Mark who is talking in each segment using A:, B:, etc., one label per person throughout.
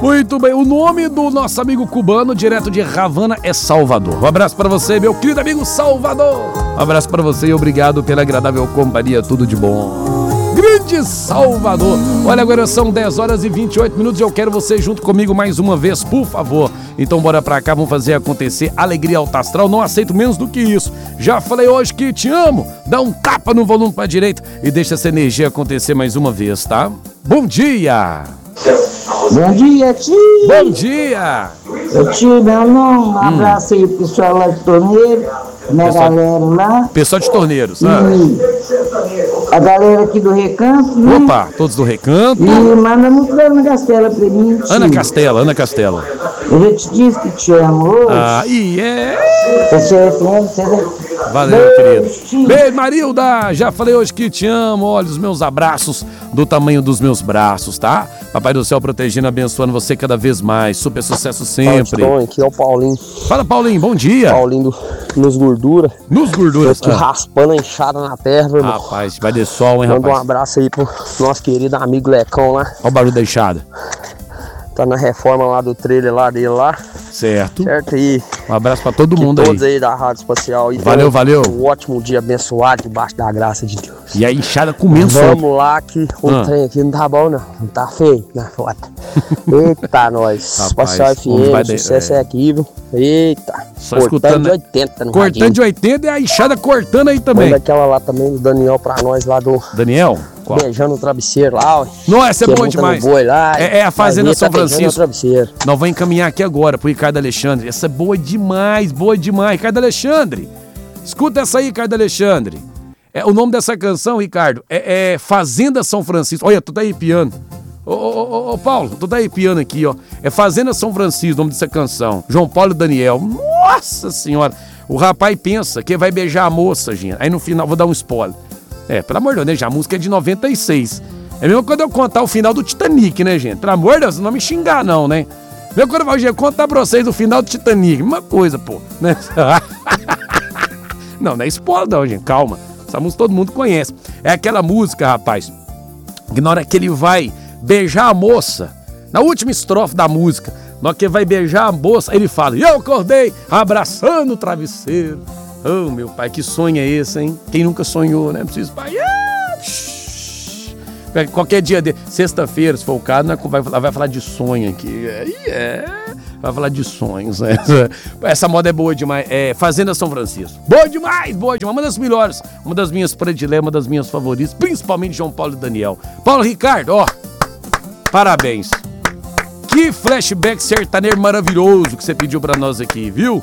A: Muito bem, o nome do nosso amigo cubano, direto de Havana, é Salvador. Um abraço pra você, meu querido amigo Salvador. Um abraço pra você e obrigado pela agradável companhia, tudo de bom. Grande Salvador. Olha, agora são 10 horas e 28 minutos e eu quero você junto comigo mais uma vez, por favor. Então bora pra cá, vamos fazer acontecer alegria alta astral, não aceito menos do que isso. Já falei hoje que te amo, dá um tapa no volume pra direita e deixa essa energia acontecer mais uma vez, tá? Bom dia!
B: Bom dia, tio!
A: Bom dia!
B: Tio, meu nome, um abraço aí pro pessoal lá de Torneiro, minha galera lá.
A: Pessoal de Torneiros,
B: A galera aqui do Recanto, né?
A: Opa, todos do Recanto.
B: E manda muito da Ana Castela pra mim, tio.
A: Ana Castela.
B: Eu já te disse que te amo hoje.
A: Ah, e é... Valeu,
B: Beijo,
A: querido. Beijo, Marilda. Já falei hoje que te amo. Olha os meus abraços do tamanho dos meus braços, tá? Papai do céu protegendo, abençoando você cada vez mais. Super sucesso sempre.
C: Fala, aqui é o Paulinho.
A: Fala, Paulinho. Bom dia.
C: Paulinho nos gorduras.
A: Nos gorduras.
C: Tô aqui raspando a enxada na terra, irmão.
A: Rapaz, vai de sol, hein,
C: Manda
A: rapaz?
C: um abraço aí pro nosso querido amigo Lecão lá.
A: Olha o barulho da enxada.
C: Tá na reforma lá do trailer lá dele lá.
A: Certo.
C: Certo aí.
A: Um abraço pra todo mundo
C: todos aí da Rádio Espacial. E
A: valeu.
C: Um ótimo dia abençoado debaixo da graça de Deus.
A: E a enxada comendo
C: Vamos lá que o trem aqui não tá bom não. Não tá feio na foto. Eita, nós. Espacial FM, sucesso é aqui, viu? Eita.
A: Só cortando
C: de 80 no
A: cortando
C: radinho.
A: de 80 e a enxada cortando aí também.
C: Manda aquela lá também do Daniel pra nós lá do...
A: Daniel? Qual?
C: Beijando o travesseiro lá, ó.
A: Não, essa é boa demais.
C: Boi lá,
A: é a Fazenda São Francisco.
C: Travesseiro.
A: Nós vamos encaminhar aqui agora pro Ricardo Alexandre. Essa é boa demais, boa demais. Ricardo Alexandre, escuta essa aí, Ricardo Alexandre. O nome dessa canção, Ricardo, é Fazenda São Francisco. Olha, tu tá arrepiando. Ô, Paulo, tu tá arrepiando aqui, ó. É Fazenda São Francisco, o nome dessa canção. João Paulo e Daniel. Nossa Senhora. O rapaz pensa que vai beijar a moça, gente. Aí no final, vou dar um spoiler. Pelo amor de Deus, né? A música é de 96. É mesmo quando eu contar o final do Titanic, né, gente? Pelo amor de Deus, não me xingar, não, né? Mesmo quando eu vou contar pra vocês o final do Titanic. Uma coisa, pô. Né? Não é spoiler, não, gente. Calma. Essa música todo mundo conhece. É aquela música, rapaz, que na hora que ele vai beijar a moça, na última estrofe da música, na hora que ele vai beijar a moça, ele fala: eu acordei abraçando o travesseiro. Oh, meu pai, que sonho é esse, hein? Quem nunca sonhou, né? Preciso, pai. Qualquer dia de sexta-feira, se for o caso, vai falar de sonho aqui. Vai falar de sonhos, né? Essa moda é boa demais. É Fazenda São Francisco. Boa demais, boa demais. Uma das melhores, uma das minhas prediletas, uma das minhas favoritas, principalmente João Paulo e Daniel. Paulo Ricardo, ó, parabéns. Que flashback sertanejo maravilhoso que você pediu pra nós aqui, viu?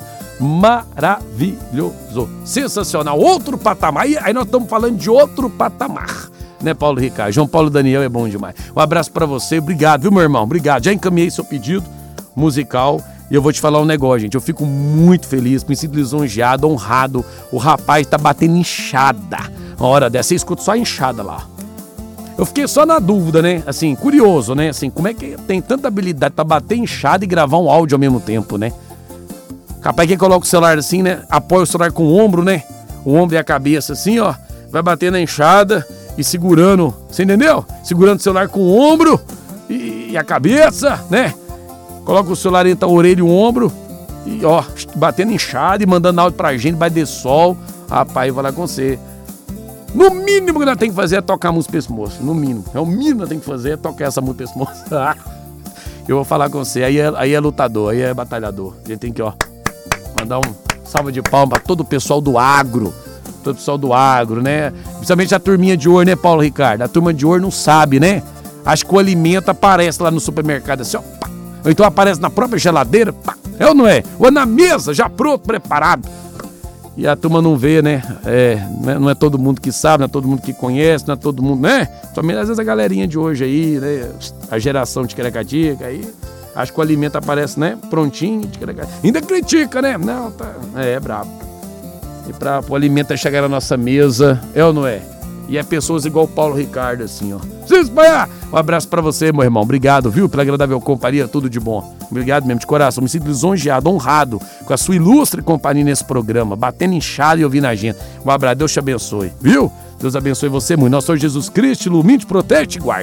A: Maravilhoso, sensacional, outro patamar. Aí nós estamos falando de outro patamar, né, Paulo Ricardo? João Paulo e Daniel é bom demais. Um abraço pra você, obrigado, viu, meu irmão? Obrigado, já encaminhei seu pedido musical e eu vou te falar um negócio, gente. Eu fico muito feliz, me sinto lisonjeado, honrado. O rapaz tá batendo enxada. Uma hora dessa, você escuta só a enxada lá. Eu fiquei só na dúvida, né? Assim, curioso, né? Assim, como é que tem tanta habilidade pra bater enxada e gravar um áudio ao mesmo tempo, né? Capaz que coloca o celular assim, né? Apoia o celular com o ombro, né? O ombro e a cabeça assim, ó. Vai bater na enxada e segurando, você entendeu? Segurando o celular com o ombro e a cabeça, né? Coloca o celular entre a orelha e o ombro e, ó, batendo enxada e mandando áudio pra gente, vai de sol. Rapaz, eu vou lá com você. No mínimo que nós temos que fazer é tocar a música pra esse moço. No mínimo. É o mínimo que nós temos que fazer é tocar essa música pra esse moço. Eu vou falar com você. Aí é lutador, aí é batalhador. A gente tem que, ó, mandar um salve de palmas pra todo o pessoal do agro. Todo o pessoal do agro, né? Principalmente a turminha de ouro, né, Paulo Ricardo? A turma de ouro não sabe, né? Acho que o alimento aparece lá no supermercado assim, ó. Pá. Ou então aparece na própria geladeira, pá. É ou não é? Ou na mesa, já pronto, preparado. E a turma não vê, né? Não é todo mundo que sabe, não é todo mundo que conhece, não é todo mundo, né? Somente às vezes a galerinha de hoje aí, né? A geração de Tiqueracatica aí. Acho que o alimento aparece, né? Prontinho, ainda critica, né? Não, tá. É brabo. E para o alimento chegar na nossa mesa, é ou não é? E é pessoas igual o Paulo Ricardo, assim, ó. Se espalhar! Um abraço pra você, meu irmão. Obrigado, viu? Pela agradável companhia, tudo de bom. Obrigado mesmo, de coração. Me sinto lisonjeado, honrado com a sua ilustre companhia nesse programa, batendo inchado e ouvindo a gente. Um abraço, Deus te abençoe, viu? Deus abençoe você muito. Nosso Senhor Jesus Cristo, ilumine, protege e guarde.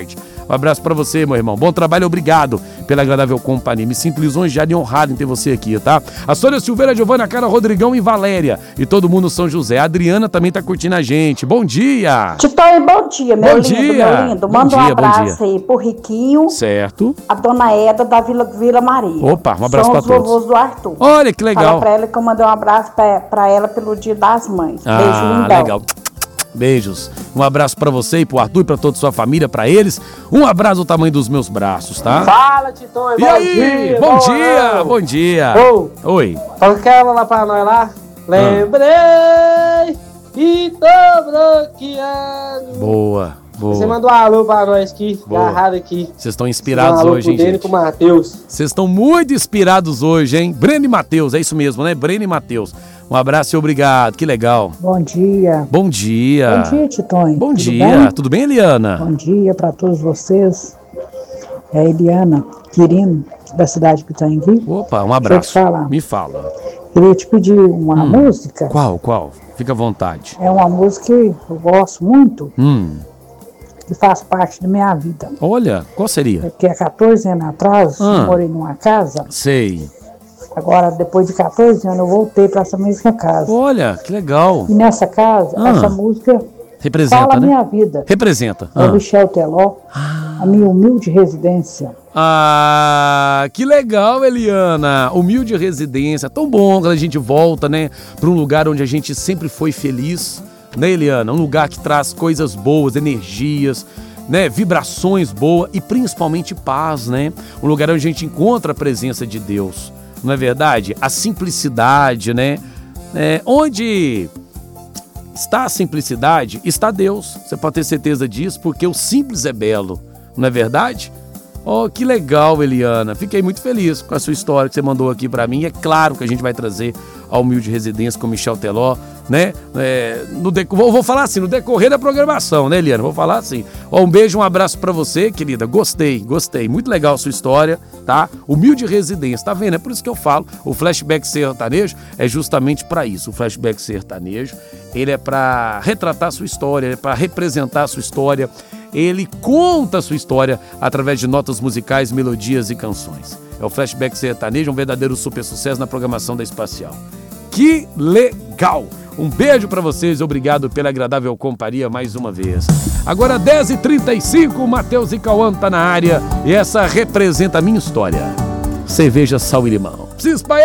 A: Um abraço pra você, meu irmão. Bom trabalho, obrigado pela agradável companhia. Me sinto lisonjeado e honrado em ter você aqui, tá? A Sônia Silveira, Giovana, Cara, Rodrigão e Valéria. E todo mundo São José. A Adriana também tá curtindo a gente. Bom dia!
B: Titão, bom dia, meu
A: Bom
B: lindo,
A: dia.
B: meu lindo.
A: Bom
B: Manda
A: dia,
B: um
A: bom
B: abraço
A: dia.
B: aí pro Riquinho,
A: Certo.
B: a dona Eda da Vila Maria.
A: Opa, um abraço
B: São
A: pra
B: os
A: todos.
B: vovôs do Arthur.
A: Olha que legal.
B: Fala pra ela que eu mandei um abraço pra ela pelo Dia das Mães. Beijo, lindão.
A: Legal. Beijos. Um abraço pra você e pro Arthur e pra toda a sua família, pra eles. Um abraço do tamanho dos meus braços, tá?
C: Fala, Titão,
A: E aí? Bom dia, bom dia. Oi.
C: Fala aquela lá pra nós lá. Lembrei e tô bloqueando.
A: Boa,
C: Você
A: boa.
C: mandou um alô pra nós aqui,
A: Boa.
C: agarrado aqui.
A: Vocês estão inspirados
C: alô
A: hoje, hein,
C: pro Dene e
A: gente?
C: pro Matheus.
A: Vocês estão muito inspirados hoje, hein? Breno e Matheus, é isso mesmo, né? Breno e Matheus. Um abraço e obrigado, que legal.
B: Bom dia.
A: Bom dia.
B: Bom dia, Titões.
A: Bom
B: Tudo
A: dia.
B: bem?
A: Tudo bem, Eliana?
B: Bom dia para todos vocês. É a Eliana Quirino, da cidade de Pitangui.
A: Opa, um
B: Deixa eu
A: abraço.
B: te falar.
A: Me fala.
B: Queria te pedir uma música.
A: Qual? Fica à vontade.
B: É uma música que eu gosto muito, que faz parte da minha vida.
A: Olha, qual seria?
B: Porque há 14 anos atrás, eu morei numa casa.
A: Sei.
B: Agora, depois de 14 anos, eu voltei para essa mesma casa.
A: Olha, que legal.
B: E nessa casa, essa música
A: Representa,
B: fala a
A: né?
B: minha vida.
A: Representa.
B: É Michel Teló, a minha humilde residência.
A: Que legal, Eliana. Humilde residência. Tão bom quando a gente volta, né? Para um lugar onde a gente sempre foi feliz. Né, Eliana? Um lugar que traz coisas boas, energias, né? Vibrações boas e principalmente paz, né? Um lugar onde a gente encontra a presença de Deus. Não é verdade? A simplicidade, né? Onde está a simplicidade, está Deus. Você pode ter certeza disso, porque o simples é belo. Não é verdade? Oh, que legal, Eliana. Fiquei muito feliz com a sua história que você mandou aqui pra mim. É claro que a gente vai trazer a Humilde Residência com Michel Teló, né? Vou falar assim, no decorrer da programação, né, Eliana? Vou falar assim. Oh, um beijo, um abraço pra você, querida. Gostei. Muito legal a sua história, tá? Humilde Residência, tá vendo? É por isso que eu falo, o Flashback Sertanejo é justamente pra isso. O Flashback Sertanejo, ele é pra retratar a sua história, ele é pra representar a sua história. Ele conta a sua história através de notas musicais, melodias e canções. É o Flashback Sertanejo, um verdadeiro super sucesso na programação da Espacial. Que legal! Um beijo pra vocês, obrigado pela agradável companhia mais uma vez. Agora 10h35, o Matheus e Cauã tá na área e essa representa a minha história. Cerveja Sal e Limão. Precisa espalhar.